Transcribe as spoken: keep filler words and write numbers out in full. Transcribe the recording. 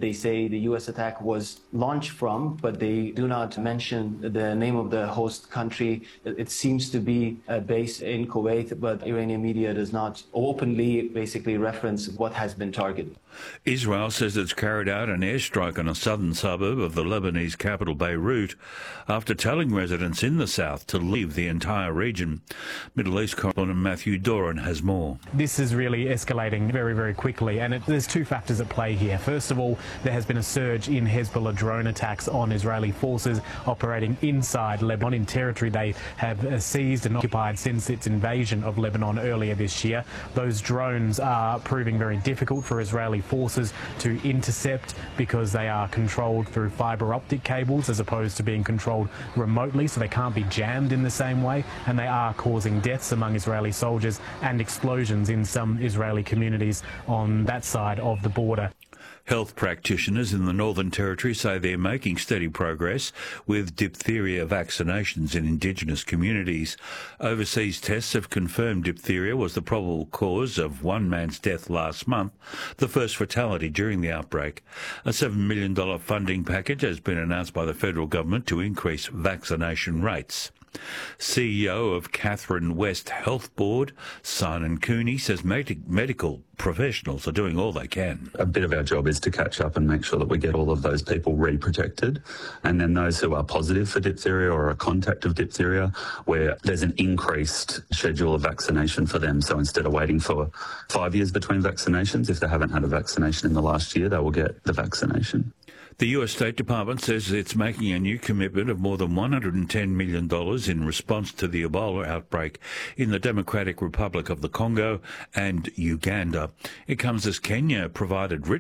they say the U S attack was launched from, but they do not mention the name of the host country. It seems to be a base in Kuwait, but Iranian media does not openly basically reference what has been targeted. Israel says it's carried out an airstrike on a southern suburb of the Lebanese capital Beirut after telling residents in the south to leave the entire region. Middle East correspondent Matthew Doran has more. This is really escalating very, very quickly, and it, there's two factors at play here. First of all, there has been a surge in Hezbollah drone attacks on Israeli forces operating inside Lebanon, in territory they have seized and occupied since its invasion of Lebanon earlier this year. Those drones are proving very difficult for Israeli forces to intercept because they are controlled through fibre optic cables as opposed to being controlled remotely, so they can't be jammed in the same way, and they are causing deaths among Israeli soldiers and explosions in some Israeli communities on that side of the border. Health practitioners in the Northern Territory say they're making steady progress with diphtheria vaccinations in Indigenous communities. Overseas tests have confirmed diphtheria was the probable cause of one man's death last month, the first fatality during the outbreak. A seven million dollars funding package has been announced by the federal government to increase vaccination rates. C E O of Catherine West Health Board, Simon Cooney, says med- medical professionals are doing all they can. A bit of our job is to catch up and make sure that we get all of those people re-protected, and then those who are positive for diphtheria or a contact of diphtheria, where there's an increased schedule of vaccination for them. So instead of waiting for five years between vaccinations, if they haven't had a vaccination in the last year, they will get the vaccination. The U S State Department says it's making a new commitment of more than one hundred ten million dollars in response to the Ebola outbreak in the Democratic Republic of the Congo and Uganda. It comes as Kenya provided written